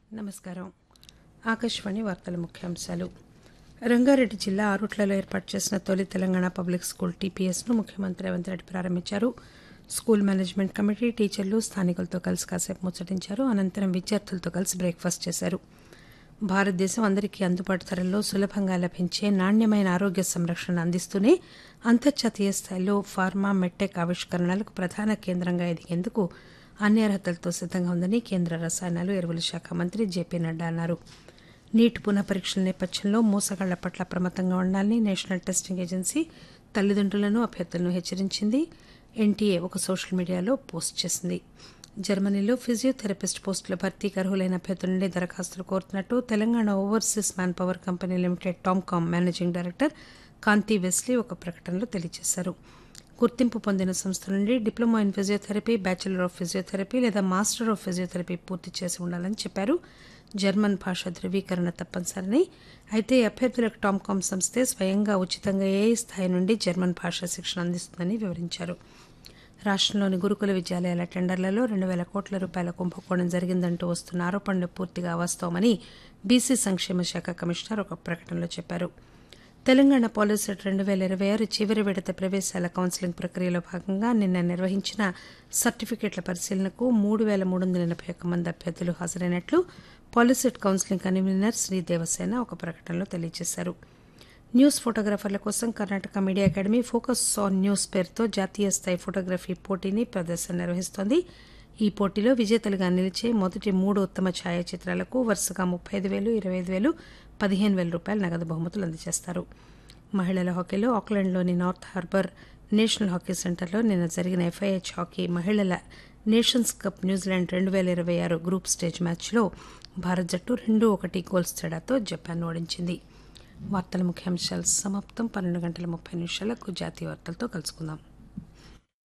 నమస్కారం. ఆకాశవాణి వార్తల ముఖ్యాంశాలు. రంగారెడ్డి జిల్లా ఆరుట్లలో ఏర్పాటు చేసిన తొలి తెలంగాణ పబ్లిక్ స్కూల్ టీపీఎస్ను ముఖ్యమంత్రి రేవంత్ రెడ్డి ప్రారంభించారు. స్కూల్ మేనేజ్మెంట్ కమిటీ, టీచర్లు స్థానికులతో కలిసి కాసేపు ముచ్చటించారు. అనంతరం విద్యార్థులతో కలిసి బ్రేక్ఫాస్ట్ చేశారు. భారతదేశం అందరికీ అందుబాటు ధరల్లో సులభంగా లభించే నాణ్యమైన ఆరోగ్య సంరక్షణ అందిస్తూనే అంతర్జాతీయ స్థాయిలో ఫార్మా, మెడ్టెక్ ఆవిష్కరణలకు ప్రధాన కేంద్రంగా ఎదిగేందుకు అన్ని అర్హతలతో సిద్దంగా ఉందని కేంద్ర రసాయనాలు, ఎరువుల శాఖ మంత్రి జేపీ నడ్డా అన్నారు. నీట్ పునః పరీక్షల నేపథ్యంలో మోసగాళ్ల పట్ల అప్రమత్తంగా ఉండాలని నేషనల్ టెస్టింగ్ ఏజెన్సీ తల్లిదండ్రులను, అభ్యర్థులను హెచ్చరించింది. ఎన్టీఏ ఒక సోషల్ మీడియాలో పోస్ట్ చేసింది. జర్మనీలో ఫిజియోథెరపిస్ట్ పోస్టుల భర్తీకి అర్హులైన అభ్యర్థుల నుండి దరఖాస్తులు కోరుతున్నట్టు Telangana overseas man power company limited TOMCOM managing director కాంతి వెస్లీ ఒక ప్రకటనలో తెలియజేశారు. గుర్తింపు పొందిన సంస్థ నుండి diploma in physiotherapy, bachelor of physiotherapy లేదా మాస్టర్ ఆఫ్ ఫిజియోథెరపీ పూర్తి చేసి ఉండాలని చెప్పారు. జర్మన్ భాష ధృవీకరణ తప్పనిసరిని, అయితే అభ్యర్థులకు టామ్కామ్ సంస్థే స్వయంగా ఉచితంగా ఏ స్థాయి నుండి జర్మన్ భాషా శిక్షణ అందిస్తుందని వివరించారు. రాష్టంలోని గురుకుల విద్యాలయాల టెండర్లలో 2,000 కోట్ల రూపాయల కుంభకోణం జరిగిందంటూ వస్తున్న ఆరోపణలు పూర్తిగా అవాస్తవమని బీసీ సంక్షేమ శాఖ కమిషనర్ ఒక ప్రకటనలో చెప్పారు. తెలంగాణ పాలిసెట్ 2026 చివరి విడత ప్రవేశాల కౌన్సిలింగ్ ప్రక్రియలో భాగంగా నిన్న నిర్వహించిన సర్టిఫికెట్ల పరిశీలనకు 3,381 మంది అభ్యర్థులు హాజరైనట్లు POLYCET counselling convener Shri Devasena ఒక ప్రకటనలో తెలియజేశారు. న్యూస్ ఫోటోగ్రాఫర్ల కోసం Karnataka media academy focus on news పేరుతో జాతీయ స్థాయి ఫోటోగ్రఫీ పోటీని ప్రదర్శన నిర్వహిస్తోంది. ఈ పోటీలో విజేతలుగా నిలిచే మొదటి 3 ఉత్తమ ఛాయాచిత్రాలకు వరుసగా 35,000, 25,000, 15,000 రూపాయల నగదు బహుమతులు అందజేస్తారు. మహిళల హాకీలో ఆక్లాండ్లోని నార్త్ హార్బర్ నేషనల్ హాకీ సెంటర్లో నిన్న జరిగిన ఎఫ్ఐహెచ్ హాకీ మహిళల nations cup New Zealand 2026 group stage మ్యాచ్లో భారత్ జట్టు 2-1 గోల్స్ తేడాతో జపాన్ను ఓడించింది. వార్తల ముఖ్యాంశాలు సమాప్తం. 12:30 జాతీయ వార్తలతో కలుసుకుందాం.